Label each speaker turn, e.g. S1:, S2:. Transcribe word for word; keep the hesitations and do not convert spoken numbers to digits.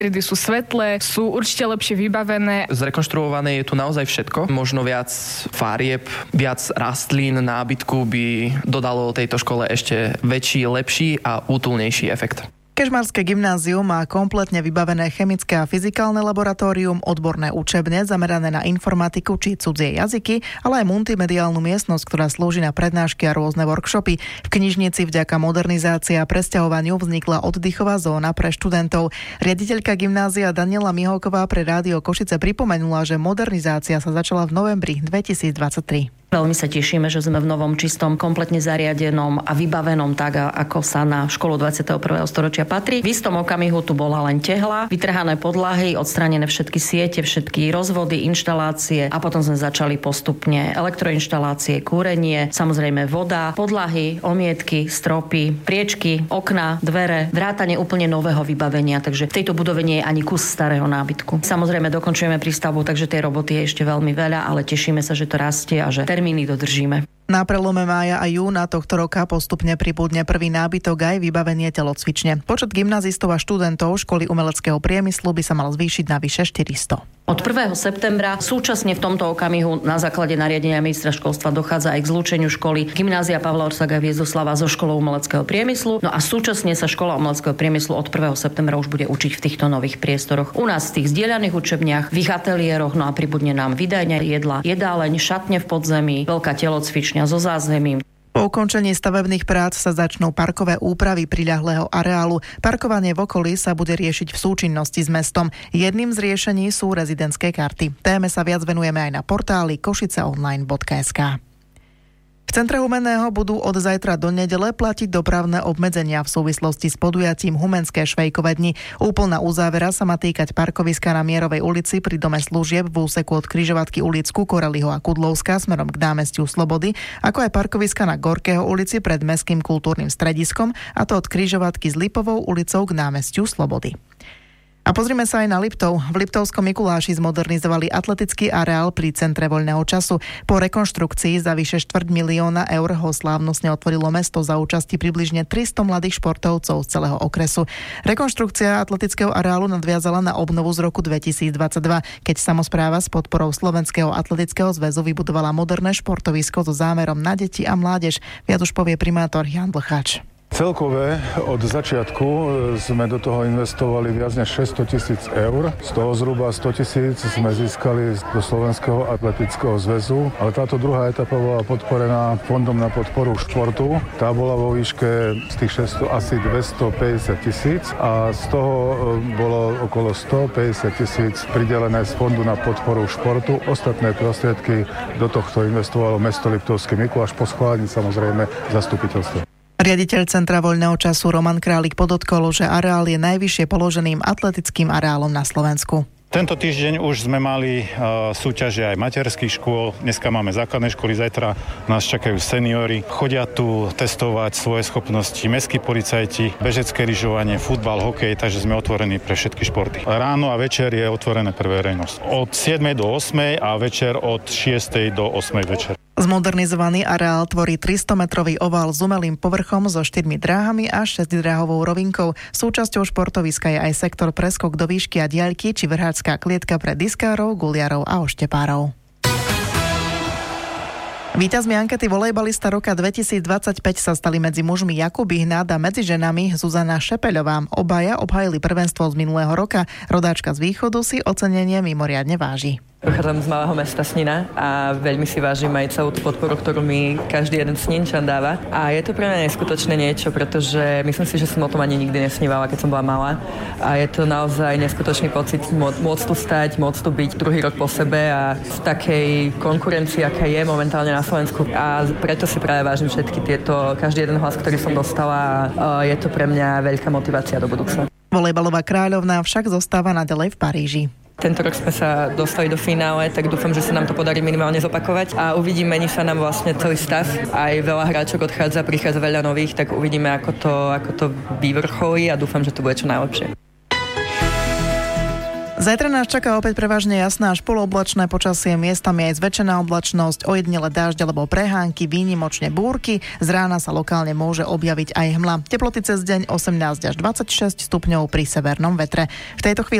S1: Triedy sú svetlé, sú určite lepšie vybavené.
S2: Zrekonštruované je tu naozaj všetko. Možno viac farieb, viac rastlín, nábytku by dodalo tejto škole ešte väčší, lepší a útulnejší efekt.
S3: Kežmarské gymnázium má kompletne vybavené chemické a fyzikálne laboratórium, odborné učebne zamerané na informatiku či cudzie jazyky, ale aj multimediálnu miestnosť, ktorá slúži na prednášky a rôzne workshopy. V knižnici vďaka modernizácii a presťahovaniu vznikla oddychová zóna pre študentov. Riaditeľka gymnázia Daniela Miholková pre Rádio Košice pripomenula, že modernizácia sa začala v novembri dvetisícdvadsaťtri.
S4: Veľmi sa tešíme, že sme v novom, čistom, kompletne zariadenom a vybavenom tak, ako sa na školu dvadsiateho prvého storočia patrí. V istom okamihu tu bola len tehla, vytrhané podlahy, odstranené všetky siete, všetky rozvody, inštalácie a potom sme začali postupne elektroinštalácie, kúrenie, samozrejme voda, podlahy, omietky, stropy, priečky, okná, dvere, vrátane úplne nového vybavenia, takže v tejto budove nie je ani kus starého nábytku. Samozrejme dokončujeme prístavbu, takže tej roboty je ešte veľmi veľa, ale tešíme sa, že to rastie a že termíny dodržíme.
S3: Na prelome mája a júna tohto roka postupne pribudne prvý nábytok aj vybavenie telocvične. Počet gymnazistov a študentov školy umeleckého priemyslu by sa mal zvýšiť na vyše štyristo.
S4: Od prvého septembra súčasne v tomto okamihu na základe nariadenia ministra školstva dochádza aj k zlúčeniu školy Gymnázia Pavla Orsaga Viezoslava so školou umeleckého priemyslu. No a súčasne sa škola umeleckého priemyslu od prvého septembra už bude učiť v týchto nových priestoroch. U nás v tých zdieľaných učebniach, v ich ateliéroch, no a pribudne nám vydajňa, jedla, jedáleň, šatne v podzemí, veľká telocvičňa so zázemím.
S3: Po ukončení stavebných prác sa začnú parkové úpravy priľahlého areálu. Parkovanie v okolí sa bude riešiť v súčinnosti s mestom. Jedným z riešení sú rezidentské karty. Téme sa viac venujeme aj na portáli košiceonline bodka es ká. V centre Humenného budú od zajtra do nedele platiť dopravné obmedzenia v súvislosti s podujatím Humenské švejkové dni. Úplná uzávera sa má týkať parkoviska na Mierovej ulici pri dome služieb v úseku od križovatky ulic Kukoreliho a Kudlovská smerom k námestiu Slobody, ako aj parkoviska na Gorkého ulici pred Mestským kultúrnym strediskom, a to od križovatky s Lipovou ulicou k námestiu Slobody. A pozrime sa aj na Liptov. V Liptovskom Mikuláši zmodernizovali atletický areál pri centre voľného času. Po rekonštrukcii za vyše štvrť milióna eur ho slávnostne otvorilo mesto za účasti približne tristo mladých športovcov z celého okresu. Rekonštrukcia atletického areálu nadviazala na obnovu z roku dvetisícdvadsaťdva, keď samospráva s podporou Slovenského atletického zväzu vybudovala moderné športovisko so zámerom na deti a mládež. Viac už povie primátor Jan Dlcháč.
S5: Celkové od začiatku sme do toho investovali viac než šesťsto tisíc eur. Z toho zhruba sto tisíc sme získali do Slovenského atletického zväzu, ale táto druhá etapa bola podporená Fondom na podporu športu. Tá bola vo výške z tých šesťsto asi dvestopäťdesiat tisíc a z toho bolo okolo stopäťdesiat tisíc pridelené z Fondu na podporu športu. Ostatné prostriedky do tohto investovalo mesto Liptovský Mikuláš, po schválení samozrejme zastupiteľstva.
S3: Riaditeľ Centra voľného času Roman Králik podotkol, že areál je najvyššie položeným atletickým areálom na Slovensku.
S6: Tento týždeň už sme mali uh, súťaže aj materských škôl, dneska máme základné školy, zajtra nás čakajú seniori. Chodia tu testovať svoje schopnosti mestskí policajti, bežecké lyžovanie, futbal, hokej, takže sme otvorení pre všetky športy. Ráno a večer je otvorené pre verejnosť. Od siedmej do ôsmej a večer od šiestej do ôsmej večer.
S3: Zmodernizovaný areál tvorí tristometrový ovál s umelým povrchom so štyrmi dráhami a šesťdráhovou rovinkou. Súčasťou športoviska je aj sektor preskok do výšky a diaľky či vrháčská klietka pre diskárov, guliarov a oštepárov. Víťazmi ankety volejbalista roka dvetisícdvadsaťpäť sa stali medzi mužmi Jakub Ihnát a medzi ženami Zuzana Šepeľová. Obaja obhájili prvenstvo z minulého roka. Rodáčka z východu si ocenenie mimoriadne váži.
S7: Pochádzam z malého mesta Snina a veľmi si vážim aj celú tú podporu, ktorú mi každý jeden Sninčan dáva. A je to pre mňa neskutočné niečo, pretože myslím si, že som o tom ani nikdy nesnívala, keď som bola malá. A je to naozaj neskutočný pocit môcť tu stať, môcť tu byť druhý rok po sebe a v takej konkurencii, aká je momentálne na Slovensku. A preto si práve vážim všetky tieto, každý jeden hlas, ktorý som dostala. Je to pre mňa veľká motivácia do budúcna.
S3: Volejbalová kráľovná však zostáva naďalej v Paríži.
S7: Tento rok sme sa dostali do finále, tak dúfam, že sa nám to podarí minimálne zopakovať a uvidíme, mení sa nám vlastne celý stav. Aj veľa hráčok odchádza, prichádza veľa nových, tak uvidíme, ako to, ako to vyvrcholí a dúfam, že to bude čo najlepšie.
S3: Zajtra nás čaká opäť prevažne jasná až polooblačné počasie, miestami aj zväčšená oblačnosť, ojedinele dážď alebo prehánky, výnimočne búrky. Z rána sa lokálne môže objaviť aj hmla. Teploty cez deň osemnásť až dvadsaťšesť stupňov pri severnom vetre. V tejto chvíli